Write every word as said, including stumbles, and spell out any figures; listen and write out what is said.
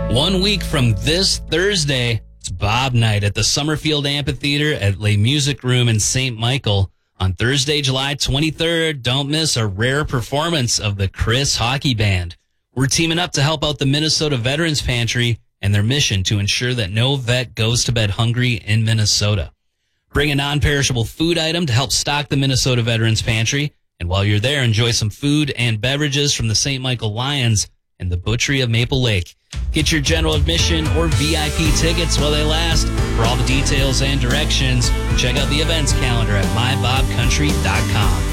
One week from this Thursday, it's Bob Night at the Summerfield Amphitheater at Les Music Room in Saint Michael. On Thursday, July twenty-third, don't miss a rare performance of the Chris Hockey Band. We're teaming up to help out the Minnesota Veterans Pantry and their mission to ensure that no vet goes to bed hungry in Minnesota. Bring a non-perishable food item to help stock the Minnesota Veterans Pantry. And while you're there, enjoy some food and beverages from the Saint Michael Lions and the Butchery of Maple Lake. Get your general admission or V I P tickets while they last. For all the details and directions, check out the events calendar at my bob country dot com.